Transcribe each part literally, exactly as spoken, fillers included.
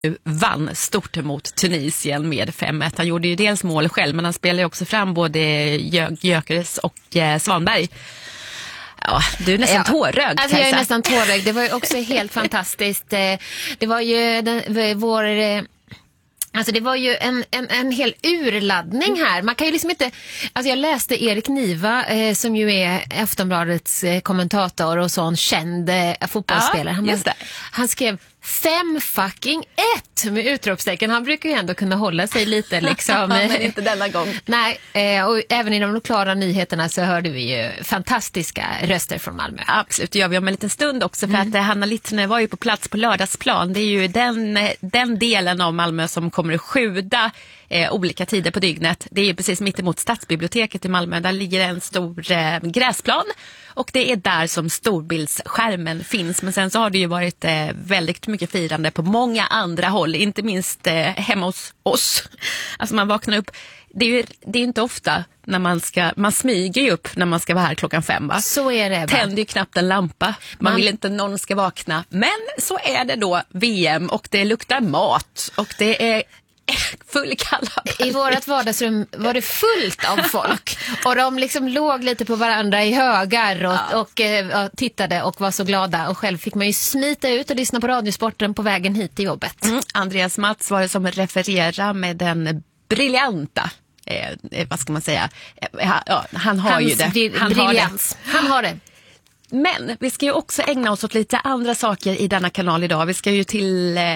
vann stort mot Tunisien med fem ett. Han gjorde ju dels mål själv, men han spelade ju också fram både Gö- Gyökeres och eh, Svanberg. Ja, du är nästan ja. tårögd. Alltså jag är nästan tårögd. Det var ju också helt fantastiskt. Det var ju den, vår... Alltså det var ju en, en, en hel urladdning här. Man kan ju liksom inte... Alltså jag läste Erik Niva eh, som ju är Aftonbladets eh, kommentator och sån känd eh, fotbollsspelare. Han, ja, han skrev fem fucking ett med utropstecken. Han brukar ju ändå kunna hålla sig lite liksom. Men inte denna gång. Nej, eh, och även i de lokala nyheterna så hörde vi ju fantastiska röster från Malmö. Absolut, det gör vi om en liten stund också för mm. att eh, Hanna Littner var ju på plats på lördagsplan. Det är ju den, den delen av Malmö som kommer att skjuda eh, olika tider på dygnet. Det är ju precis mitt emot Stadsbiblioteket i Malmö. Där ligger en stor eh, gräsplan. Och det är där som storbildsskärmen finns. Men sen så har det ju varit eh, väldigt mycket firande på många andra håll. Inte minst eh, hemma hos oss. Alltså man vaknar upp. Det är ju det är inte ofta när man ska... Man smyger ju upp när man ska vara här klockan fem, va? Så är det. Tänder ju knappt en lampa. Man, man vill inte någon ska vakna. Men så är det då V M och det luktar mat. Och det är... full kalabalik. I vårat vardagsrum var det fullt av folk och de liksom låg lite på varandra i högar och, ja. och, och, och tittade och var så glada och själv fick man ju smita ut och lyssna på Radiosporten på vägen hit till jobbet. Mm. Andreas Mats var det som refererade med den briljanta eh, vad ska man säga eh, ja, han har Hans ju det bri- han briljans. har det. Han har det. Men vi ska ju också ägna oss åt lite andra saker i denna kanal idag. Vi ska ju till eh,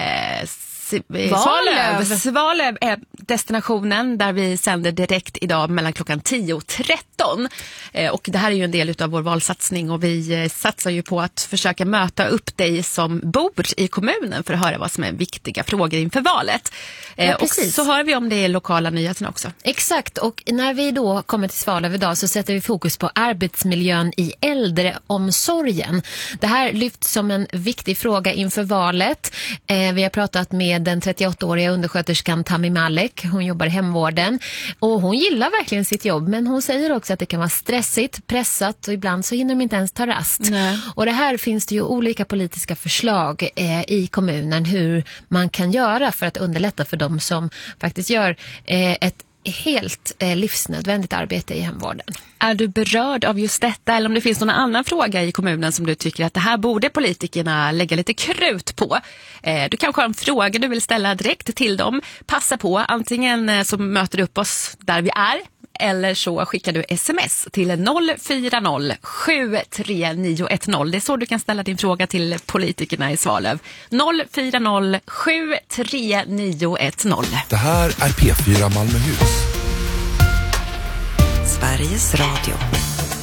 Svalöv. Svalöv är destinationen där vi sänder direkt idag mellan klockan tio och tretton. Eh, och det här är ju en del av vår valsatsning och vi eh, satsar ju på att försöka möta upp dig som bor i kommunen för att höra vad som är viktiga frågor inför valet. Eh, ja, och så hör vi om det i lokala nyheterna också. Exakt, och när vi då kommer till Svalöv idag så sätter vi fokus på arbetsmiljön i äldreomsorgen. Det här lyfts som en viktig fråga inför valet. Eh, vi har pratat med den trettioåttaåriga undersköterskan Tammy Malek. Hon jobbar i hemvården och hon gillar verkligen sitt jobb, men hon säger också att det kan vara stressigt, pressat och ibland så hinner de inte ens ta rast. Nej. Och det här finns det ju olika politiska förslag eh, i kommunen hur man kan göra för att underlätta för de som faktiskt gör eh, ett helt eh, livsnödvändigt arbete i hemvården. Är du berörd av just detta eller om det finns någon annan fråga i kommunen som du tycker att det här borde politikerna lägga lite krut på? Eh, du kanske har en fråga du vill ställa direkt till dem. Passa på, antingen eh, så möter du upp oss där vi är eller så skickar du sms till noll fyra noll sju tre nio ett noll. Det är så du kan ställa din fråga till politikerna i Svalöv. noll fyra noll sju tre nio ett noll. Det här är P fyra Malmöhus. Sveriges Radio.